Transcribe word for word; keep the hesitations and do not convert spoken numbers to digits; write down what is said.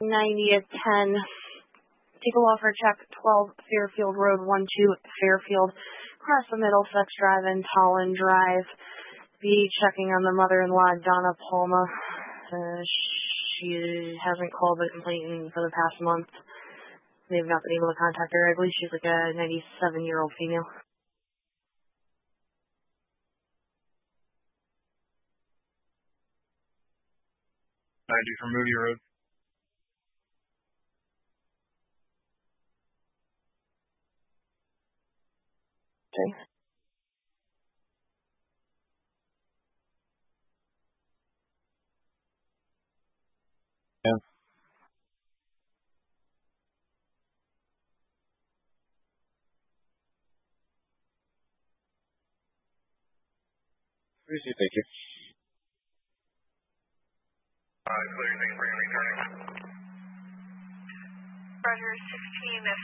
ninety at ten. Take a welfare check, twelve Fairfield Road, one two Fairfield. Cross the Middlesex Drive and Tolland Drive. Be checking on the mother-in-law, Donna Palma. Uh, she hasn't called the complainant for the past month. They've not been able to contact her. I believe she's like a ninety-seven-year-old female. ninety from Moody Road. Okay. Yeah. Appreciate it. Thank you. Roger, sixteen